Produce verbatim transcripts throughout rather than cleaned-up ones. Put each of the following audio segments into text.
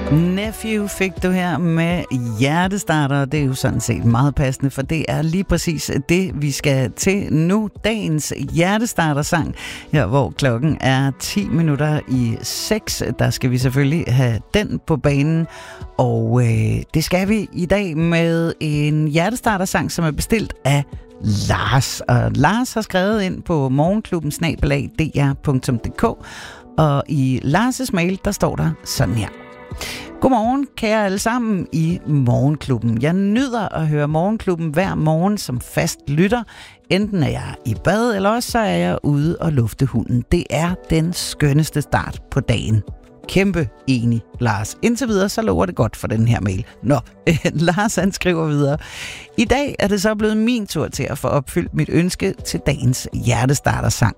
Nephew fik du her med hjertestarter. Det er jo sådan set meget passende, for det er lige præcis det, vi skal til nu. Dagens hjertestarter-sang, her hvor klokken er ti minutter i seks. Der skal vi selvfølgelig have den på banen. Og øh, det skal vi i dag med en hjertestarter-sang, som er bestilt af Lars. Og Lars har skrevet ind på morgenklubben snabel-a d r punktum d k. Og i Lars' mail, der står der sådan her. Godmorgen, kære alle sammen i Morgenklubben. Jeg nyder at høre Morgenklubben hver morgen som fast lytter. Enten er jeg i bad, eller også så er jeg ude og lufte hunden. Det er den skønneste start på dagen. Kæmpe enig, Lars. Indtil videre, så lover det godt for den her mail. Nå, Lars han skriver videre. I dag er det så blevet min tur til at få opfyldt mit ønske til dagens hjertestarter-sang.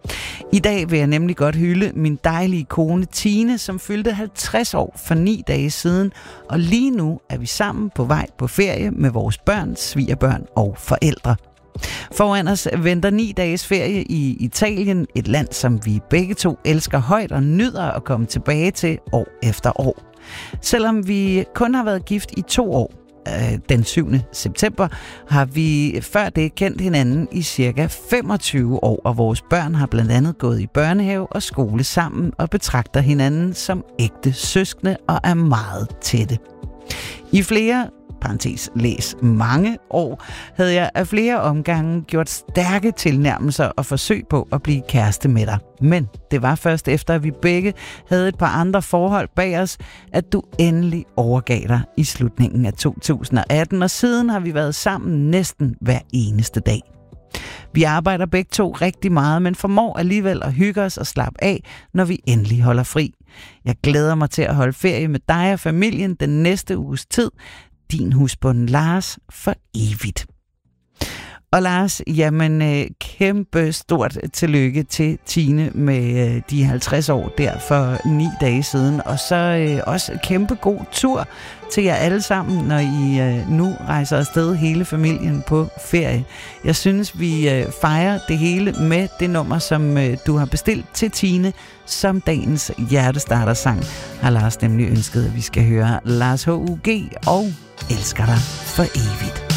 I dag vil jeg nemlig godt hylde min dejlige kone Tine, som fyldte halvtreds år for ni dage siden, og lige nu er vi sammen på vej på ferie med vores børn, svigerbørn og forældre. Foran os venter ni dages ferie i Italien, et land, som vi begge to elsker højt og nyder at komme tilbage til år efter år. Selvom vi kun har været gift i to år, den syvende september, har vi før det kendt hinanden i cirka femogtyve år, og vores børn har blandt andet gået i børnehave og skole sammen og betragter hinanden som ægte søskende og er meget tætte. I flere parentes læs mange år, havde jeg af flere omgange gjort stærke tilnærmelser og forsøg på at blive kæreste med dig. Men det var først efter, at vi begge havde et par andre forhold bag os, at du endelig overgav dig i slutningen af to tusind og atten, og siden har vi været sammen næsten hver eneste dag. Vi arbejder begge to rigtig meget, men formår alligevel at hygge os og slappe af, når vi endelig holder fri. Jeg glæder mig til at holde ferie med dig og familien den næste uges tid. Din husbund Lars for evigt. Og Lars, jamen kæmpe stort tillykke til Tine med de halvtreds år der for ni dage siden. Og så øh, også kæmpe god tur til jer alle sammen, når I øh, nu rejser afsted hele familien på ferie. Jeg synes, vi øh, fejrer det hele med det nummer, som øh, du har bestilt til Tine, som dagens hjertestarter-sang. Har Lars nemlig ønsket, at vi skal høre Lars H U G og Elsker dig for evigt.